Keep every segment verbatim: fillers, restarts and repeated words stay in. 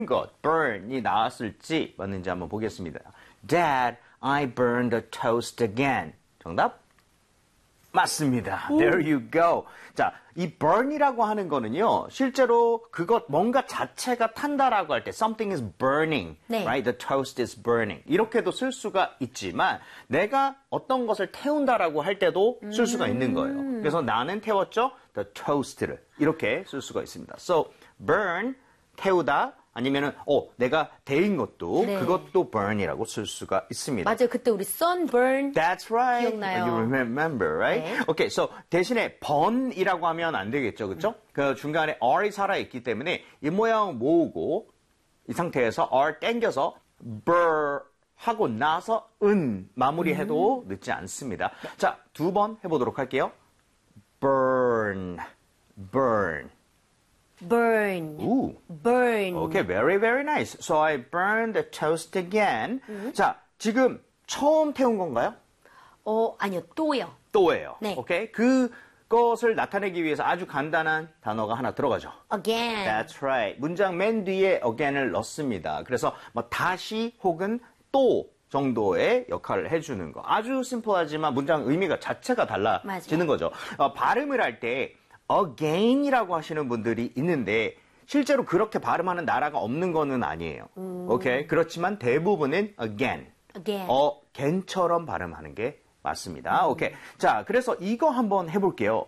것, burn이 나왔을지 맞는지 한번 보겠습니다. Dad, I burned the toast again. 정답? 맞습니다. 오. There you go. 자, 이 burn이라고 하는 거는요, 실제로 그것 뭔가 자체가 탄다라고 할 때 something is burning, 네. right? The toast is burning. 이렇게도 쓸 수가 있지만 내가 어떤 것을 태운다라고 할 때도 쓸 수가 있는 거예요. 그래서 나는 태웠죠, the toast를 이렇게 쓸 수가 있습니다. So burn 태우다. 아니면은 어 내가 데인 것도 네. 그것도 burn이라고 쓸 수가 있습니다. 맞아요. 그때 우리 sunburn That's right. 기억나요. You remember, right? 네. Okay, so 대신에 burn이라고 하면 안 되겠죠, 그렇죠? 음. 그 중간에 r이 살아 있기 때문에 이 모양 모으고 이 상태에서 r 땡겨서 burr 하고 나서 은 마무리해도 음. 늦지 않습니다. 네. 자, 두 번 해보도록 할게요. burn, burn. burn, Ooh. burn. Okay, very, very nice. So I burned the toast again. 음. 자, 지금 처음 태운 건가요? 어, 아니요, 또요. 또예요. 네. 오케이, 그것을 나타내기 위해서 아주 간단한 단어가 하나 들어가죠. again. That's right. 문장 맨 뒤에 again을 넣습니다. 그래서 뭐 다시 혹은 또 정도의 역할을 해주는 거. 아주 심플하지만 문장 의미가 자체가 달라지는 맞아요. 거죠. 어, 발음을 할 때 again이라고 하시는 분들이 있는데 실제로 그렇게 발음하는 나라가 없는 거는 아니에요. 음. 오케이. 그렇지만 대부분은 again, again. again처럼 발음하는 게 맞습니다. 음. 오케이. 자, 그래서 이거 한번 해볼게요.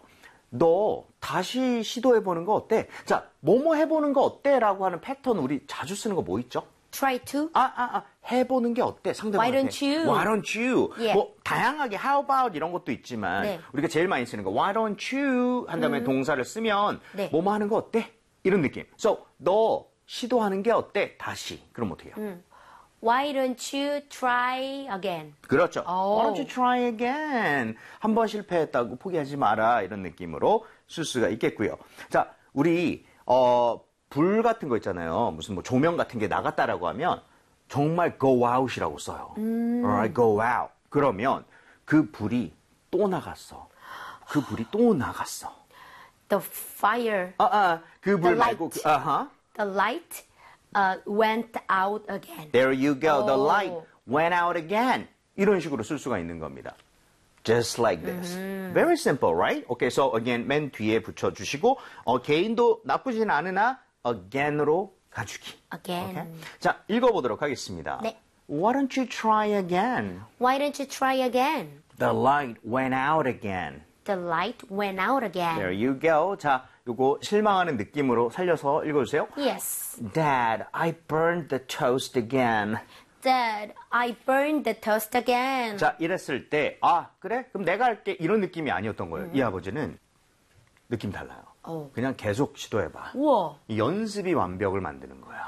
너 다시 시도해보는 거 어때? 자, 뭐뭐 해보는 거 어때? 라고 하는 패턴 우리 자주 쓰는 거 뭐 있죠? try to. 아, 아, 아, 해보는 게 어때? 상대방한테. Why don't you? Why don't you? Yeah. 뭐, 다양하게 how about 이런 것도 있지만, 네. 우리가 제일 많이 쓰는 거, why don't you? 한 다음에 음. 동사를 쓰면, 네. 뭐뭐 하는 거 어때? 이런 느낌. So, 너 시도하는 게 어때? 다시. 그럼 어떻게 해요? 음. Why don't you try again? 그렇죠. 오. Why don't you try again? 한 번 실패했다고 포기하지 마라. 이런 느낌으로 쓸 수가 있겠고요. 자, 우리, 어, 불 같은 거 있잖아요. 무슨 뭐 조명 같은 게 나갔다라고 하면, 정말 go out이라고 써요. 음. Alright, go out. 그러면 그 불이 또 나갔어. 그 불이 또 나갔어. The fire, 아, 아, 그 불 The 말고, light. 그, 아하. the light uh, went out again. There you go. The 오. light went out again. 이런 식으로 쓸 수가 있는 겁니다. Just like this. Very simple, right? Okay, so again, 맨 뒤에 붙여주시고, 어, 개인도 나쁘진 않으나, again으로 가주기. Again. Okay? 자, 읽어보도록 하겠습니다. 네. Why don't you try again? Why don't you try again? The light went out again. The light went out again. There you go. 자, 요거 실망하는 느낌으로 살려서 읽어주세요. Yes. Dad, I burned the toast again. Dad, I burned the toast again. 자, 이랬을 때, 아, 그래? 그럼 내가 할게. 이런 느낌이 아니었던 거예요. 이 아버지는 느낌 달라요. 어. 그냥 계속 시도해봐. 우와. 이 연습이 완벽을 만드는 거야.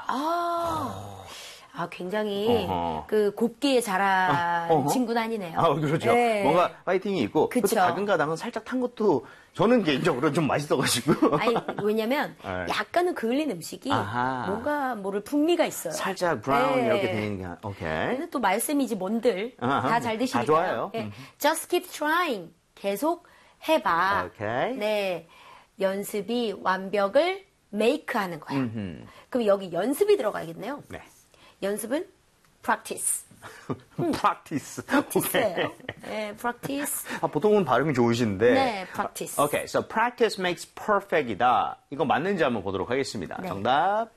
아, 아 굉장히 어허. 그 곱게 자란 어허. 친구는 아니네요. 아, 그렇죠. 네. 뭔가 파이팅이 있고, 그쵸. 그것도 가끔가다가 살짝 탄 것도 저는 개인적으로 좀 맛있어가지고. 아니, 왜냐면 네. 약간은 그을린 음식이 아하. 뭔가 모를 풍미가 있어요. 살짝 브라운 네. 이렇게 되는 게, 오케이. 근데 또 말씀이지 뭔들 아하. 다 잘 드시니까요. 다 좋아요. 네. 음. Just keep trying. 계속 해봐. 오케이. 네. 연습이 완벽을 make하는 거야. 음흠. 그럼 여기 연습이 들어가야겠네요. 네. 연습은 practice. practice. practice예요. 오케이. 네, practice. 아, 보통은 발음이 좋으신데. 네, practice. 오케이, so practice makes perfect이다. 이거 맞는지 한번 보도록 하겠습니다. 네. 정답.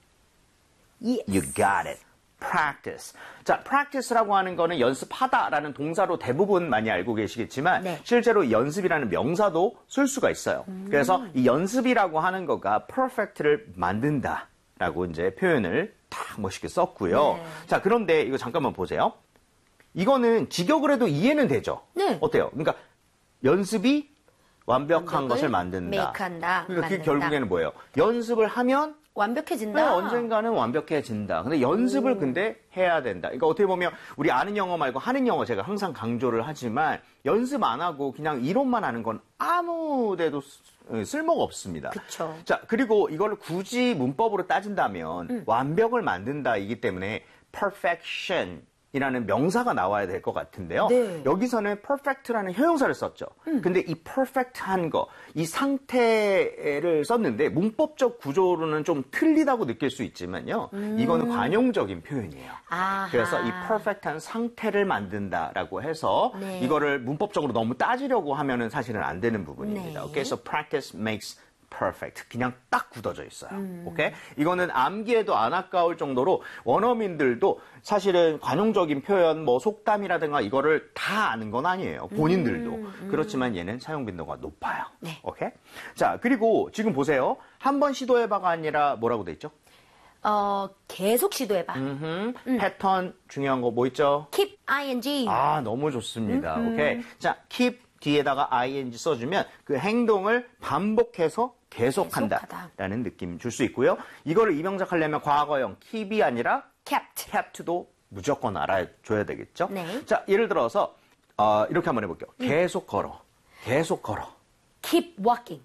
Yes. You got it. practice. 자, practice라고 하는 거는 연습하다라는 동사로 대부분 많이 알고 계시겠지만 네. 실제로 연습이라는 명사도 쓸 수가 있어요. 음. 그래서 이 연습이라고 하는 거가 perfect를 만든다라고 이제 표현을 딱 멋있게 썼고요. 네. 자, 그런데 이거 잠깐만 보세요. 이거는 직역을 해도 이해는 되죠. 네. 어때요? 그러니까 연습이 완벽한 완벽을 것을 만든다. make한다, 그러니까 그게 만든다. 결국에는 뭐예요? 연습을 하면 완벽해진다. 네, 언젠가는 완벽해진다. 근데 연습을 오. 근데 해야 된다. 그러니까 어떻게 보면 우리 아는 영어 말고 하는 영어 제가 항상 강조를 하지만 연습 안 하고 그냥 이론만 하는 건 아무 데도 쓰- 쓸모가 없습니다. 그쵸. 자, 그리고 이걸 굳이 문법으로 따진다면 음. 완벽을 만든다이기 때문에 perfection 이라는 명사가 나와야 될 것 같은데요. 네. 여기서는 perfect라는 형용사를 썼죠. 음. 근데 이 perfect한 거, 이 상태를 썼는데 문법적 구조로는 좀 틀리다고 느낄 수 있지만요. 음. 이거는 관용적인 표현이에요. 아하. 그래서 이 perfect한 상태를 만든다라고 해서 네. 이거를 문법적으로 너무 따지려고 하면은 사실은 안 되는 부분입니다. 네. 오케이, so practice makes perfect. 그냥 딱 굳어져 있어요. 음. 오케이? 이거는 암기에도 안 아까울 정도로 원어민들도 사실은 관용적인 표현, 뭐 속담이라든가 이거를 다 아는 건 아니에요. 본인들도. 음, 음. 그렇지만 얘는 사용 빈도가 높아요. 네. 오케이? 자, 그리고 지금 보세요. 한 번 시도해봐가 아니라 뭐라고 돼 있죠? 어, 계속 시도해봐. 음. 패턴 중요한 거 뭐 있죠? keep ing. 아, 너무 좋습니다. 음흠. 오케이. 자, keep 뒤에다가 ing 써주면 그 행동을 반복해서 계속한다라는 느낌 줄 수 있고요. 이거를 이명작하려면 과거형 keep이 아니라 kept. kept도 무조건 알아줘야 되겠죠. 네. 자, 예를 들어서 어, 이렇게 한번 해볼게요. 계속 걸어. 계속 걸어. keep walking.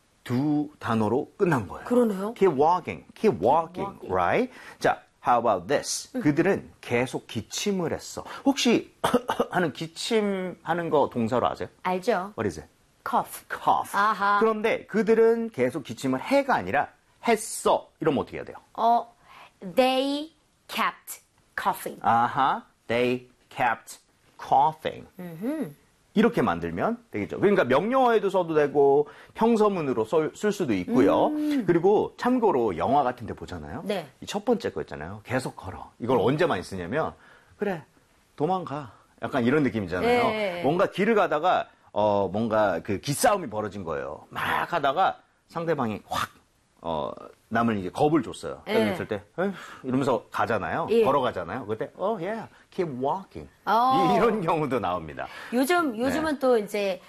두 단어로 끝난 거예요. 그러네요. Keep walking. Keep walking. walking. Right? 자, how about this? 그들은 계속 기침을 했어. 혹시 하는 기침하는 거 동사로 아세요? 알죠. What is it? cough. cough. 아하. 그런데 그들은 계속 기침을 해가 아니라 했어. 이러면 어떻게 해야 돼요? 어, they kept coughing. 아하. They kept coughing. 음흠. 이렇게 만들면 되겠죠. 그러니까 명령어에도 써도 되고 형서문으로 쓸, 쓸 수도 있고요. 음. 그리고 참고로 영화 같은 데 보잖아요. 네. 이 첫 번째 거 있잖아요. 계속 걸어. 이걸 언제 많이 쓰냐면 그래 도망가. 약간 이런 느낌이잖아요. 네. 뭔가 길을 가다가 어 뭔가 그 기싸움이 벌어진 거예요. 막 하다가 상대방이 확 어, 남을 이제 겁을 줬어요. 예. 그랬을 때, 에휴, 이러면서 가잖아요. 예. 걸어가잖아요. 그때, 어, oh, yeah, keep walking. 어. 이, 이런 경우도 나옵니다. 요즘, 요즘은 또 이제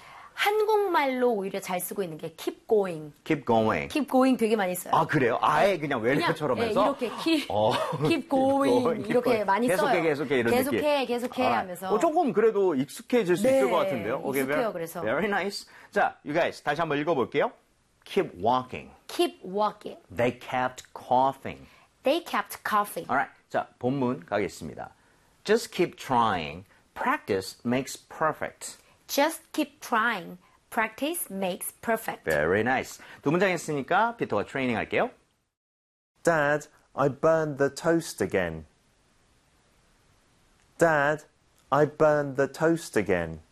한국말로 오히려 잘 쓰고 있는 게 keep going. keep going. keep going 되게 많이 써요. 아, 그래요? 아예 그냥 외래어처럼 그냥, 해서? 예, 이렇게 keep, 어. keep going keep 이렇게 going. 많이 계속해, 써요. 계속해, 이런 계속해, 느낌. 계속해 아, 하면서. 어, 조금 그래도 익숙해질 수 네, 있을 것 같은데요. 오케이, 익숙해요, very, 그래서. Very nice. 자, you guys, 다시 한번 읽어볼게요. keep walking. keep walking. They kept coughing. They kept coughing. Alright. 자, 본문 가겠습니다. Just keep trying. Practice makes perfect. Just keep trying. Practice makes perfect. Very nice. 두 문장 했으니까 피터가 트레이닝 할게요. Dad, I burned the toast again. Dad, I burned the toast again.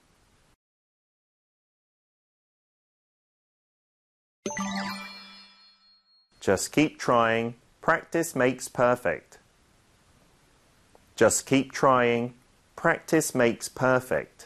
Just keep trying. Practice makes perfect. Just keep trying. Practice makes perfect.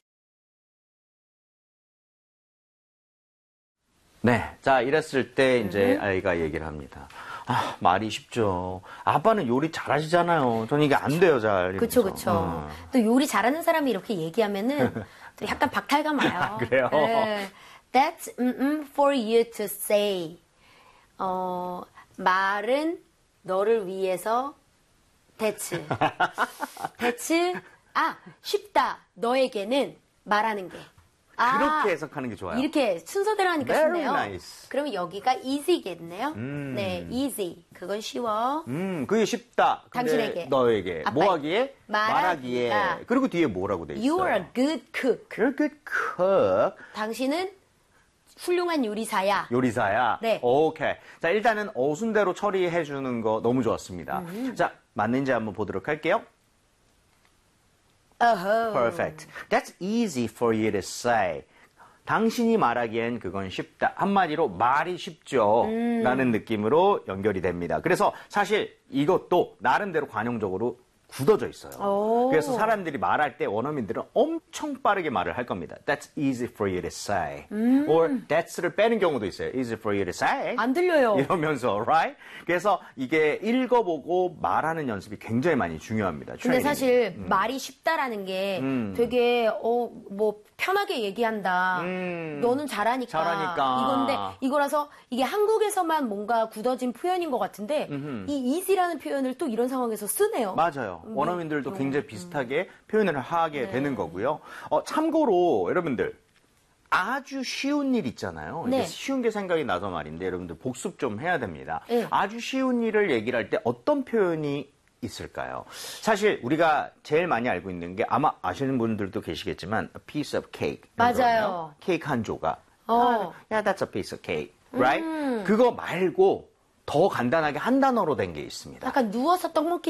네. 자, 이랬을 때 이제 아이가 얘기를 합니다. 아, 말이 쉽죠. 아빠는 요리 잘하시잖아요. 저는 이게 안 돼요, 잘. 그쵸, 이러면서. 그쵸. 어. 또 요리 잘하는 사람이 이렇게 얘기하면은 또 약간 박탈감 와요. 그래요? 네. That's mm, for you to say. 어, 말은 너를 위해서 that's. that's. 아, 쉽다. 너에게는 말하는 게. 아, 그렇게 해석하는 게 좋아요. 이렇게 순서대로 하니까 Very 쉽네요. nice. 그러면 여기가 easy겠네요. 음. 네, easy. 그건 쉬워. 음, 그게 쉽다. 근데 당신에게. 너에게. 아빠, 뭐 하기에? 말하기에. 말하기에. 그리고 뒤에 뭐라고 돼 있어요? You are a good cook. You're a good cook. 당신은 훌륭한 요리사야. 요리사야? 네. 오케이. 자, 일단은 어순대로 처리해 주는 거 너무 좋았습니다. 음. 자, 맞는지 한번 보도록 할게요. 어허. Perfect. That's easy for you to say. 당신이 말하기엔 그건 쉽다. 한마디로 말이 쉽죠. 음. 라는 느낌으로 연결이 됩니다. 그래서 사실 이것도 나름대로 관용적으로 굳어져 있어요. 오. 그래서 사람들이 말할 때 원어민들은 엄청 빠르게 말을 할 겁니다. That's easy for you to say. 음. or that's를 빼는 경우도 있어요. Easy for you to say. 안 들려요. 이러면서, right? 그래서 이게 읽어보고 말하는 연습이 굉장히 많이 중요합니다. 근데 트레이닝이. 사실 말이 쉽다라는 게 음. 되게 어 뭐 편하게 얘기한다. 음. 너는 잘하니까. 잘하니까. 이건데 이거라서 이게 한국에서만 뭔가 굳어진 표현인 것 같은데 음흠. 이 easy라는 표현을 또 이런 상황에서 쓰네요. 맞아요. 음, 원어민들도 굉장히 비슷하게 표현을 하게 네. 되는 거고요. 어, 참고로 여러분들 아주 쉬운 일 있잖아요. 네. 이게 쉬운 게 생각이 나서 말인데 여러분들 복습 좀 해야 됩니다. 네. 아주 쉬운 일을 얘기를 할 때 어떤 표현이 있을까요? 사실 우리가 제일 많이 알고 있는 게 아마 아시는 분들도 계시겠지만 a piece of cake. 맞아요. 케이크 한 조각. 어. Yeah, that's a piece of cake. Right? 그거 말고 더 간단하게 한 단어로 된 게 있습니다. 약간 누워서 떡 먹기